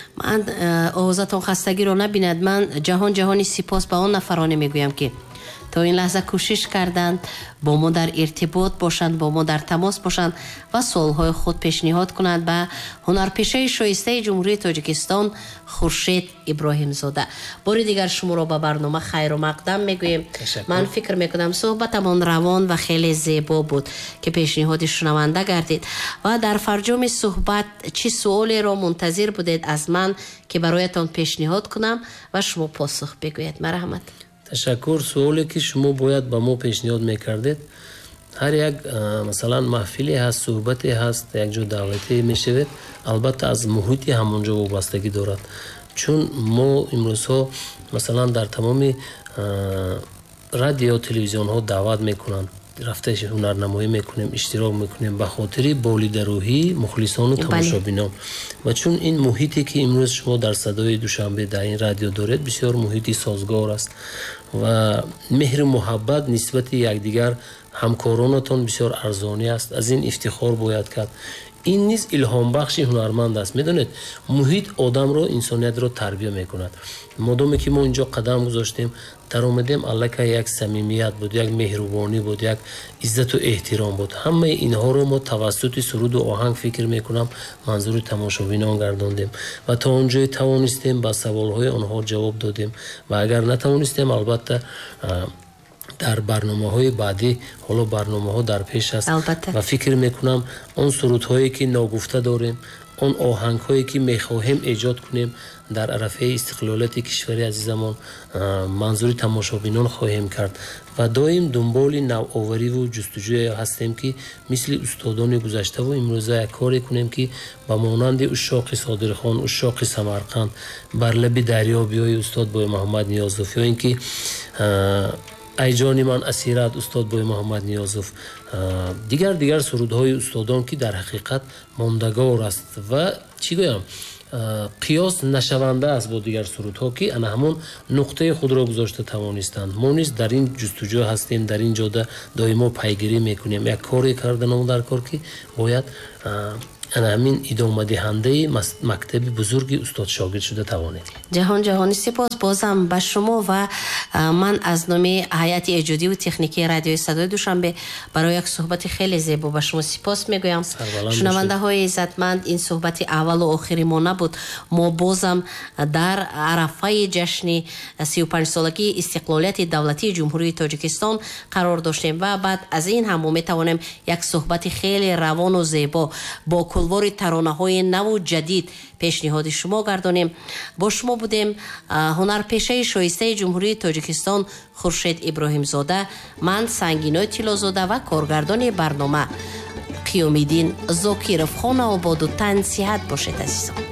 من اوزاتون خستگی رو نبیند. من جهانی سپاس به اون نفرانی میگویم که تا این لحظه کوشش کردند با ما در ارتباط باشند، با ما در تماس باشند و سوالهای خود پیشنهاد کنند به هنرپیشه شایسته جمهوری تاجیکستان خورشید ابراهیم زاده. بار دیگر شما را به برنامه خیر و مقدم میگویم. من فکر میکنم صحبتمان روان و خیلی زیبا بود که پیشنهاد شنونده گردید و در فرجام صحبت چه سوالی را منتظر بودید از من که برایتان پیشنهاد کنم و شما پاسخ بگویید. مرحمت. تشکر. سوالی که شما باید با ما پیشنهاد میکردید، هر یک مثلا محفلی هست، صحبتی هست، یک جو دعوتی میشود، البته از محیط همونجا وابستگی دارد. چون ما امروزها مثلا در تمام رادیو تلویزیون ها دعوت میکنند، رفته هنرنمایی میکنیم، اشتراک میکنیم به خاطر بالیدروهی مخلصان و تماشابینان. و چون این محیطی که امروز شما در صدای دوشنبه در این رادیو دارید بسیار محیطی سازگار است و مهر محبت نسبت یکدیگر همکارانتان بسیار ارزانی است. از این افتخار باید کرد. این نیز الهام بخش هنرمند است. میدونید محیط آدم رو، انسانیت رو تربیت میکند. مادامی که ما اینجا قدم گذاشتیم در اومدیم الکه یک صمیمیت بود، یک مهربانی بود، یک عزت و احترام بود. همه اینها رو ما توسط سرود و آهنگ فکر میکنم منظور تماشابینان گرداندیم و تا اونجای توانستیم با سوالهای آنها جواب دادیم و اگر نتوانستیم البته در برنامه‌های بعدی، حالا برنامه‌ها در پیش است و فکر میکنم اون سرودهایی که ناگفته داریم، اون آهنگ‌هایی که می‌خواهیم ایجاد کنیم در عرصه استقلالت کشور عزیزمان منظور تماشابینان خواهیم کرد و دائم دنبال نوآوری و جستجوی هستیم که مثل استادان گذشته و امروزه یک کاری کنیم که با مانند اشاق صادرخان، اشاق سمرقند، بر لب دریا بیای استاد بای محمد نیازوف یا اینکه ای جان من اسیرت استاد بای محمد نیازوف، دیگر سرودهای استادان که در حقیقت ماندگار است و چی گویم قیاس نشونده است با دیگر سرودها که آن همون نقطه خود را گذاشته توانستند. ما نیز در این جستجو هستیم، در این جاده دائما پیگیری میکنیم. یک کاری کردن در کار که باید همین ادامه دهنده مکتب بزرگی استاد شاگرد شده توانید. جهانی سپاس بازم به شما و من از نام هیئت ایجادی و تکنیکی رادیوی صدای دوشنبه برای یک صحبت خیلی زیبا به شما سپاس میگویم. شنونده های عزتمند، این صحبت اول و آخری ما نبود. ما بازم در عرفه جشن 35 سالگی استقلالیت دولتی جمهوری تاجیکستان قرار داشتیم و بعد از این هم ما میتوانیم یک صحبت خیلی روان و زیبا با کلوار ترانه‌های نو و جدید پیشنهاد شما گردانیم. با شما بودیم هنرپیشه شایسته جمهوری تاجیکستان خورشید ابراهیم زاده، من سنگینای طلازاده و کارگردان برنامه قیومیدین زاکیرов. خانه آباد و تن صحت باشید عزیزان.